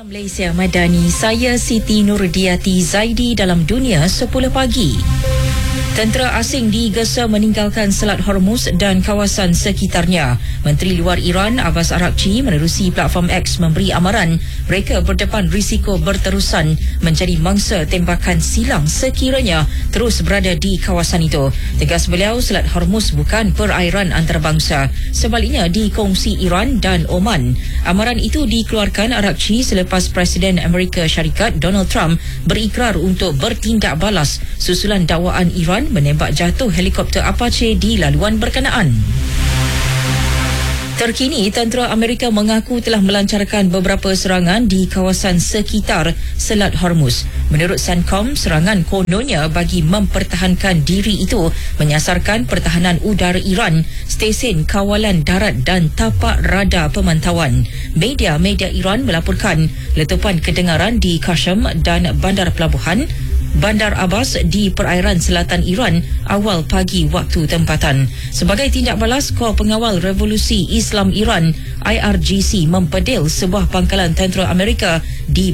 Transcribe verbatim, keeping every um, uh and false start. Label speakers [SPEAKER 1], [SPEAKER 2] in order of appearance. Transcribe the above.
[SPEAKER 1] Malaysia Madani, saya Siti Nurdiati Zaidi dalam Dunia sepuluh pagi. Tentera asing digesa meninggalkan Selat Hormuz dan kawasan sekitarnya. Menteri Luar Iran Abbas Araghchi menerusi platform X memberi amaran mereka berdepan risiko berterusan menjadi mangsa tembakan silang sekiranya terus berada di kawasan itu. Tegas beliau, Selat Hormuz bukan perairan antarabangsa, sebaliknya dikongsi Iran dan Oman. Amaran itu dikeluarkan Araghchi selepas Presiden Amerika Syarikat Donald Trump berikrar untuk bertindak balas susulan dakwaan Iran menembak jatuh helikopter Apache di laluan berkenaan. Terkini, tentera Amerika mengaku telah melancarkan beberapa serangan di kawasan sekitar Selat Hormuz. Menurut CENTCOM, serangan kononnya bagi mempertahankan diri itu menyasarkan pertahanan udara Iran, stesen kawalan darat dan tapak radar pemantauan. Media-media Iran melaporkan letupan kedengaran di Qasem dan bandar pelabuhan Bandar Abbas di perairan selatan Iran awal pagi waktu tempatan. Sebagai tindak balas, Kor Pengawal Revolusi Islam Iran I R G C mempedil sebuah pangkalan tentera Amerika di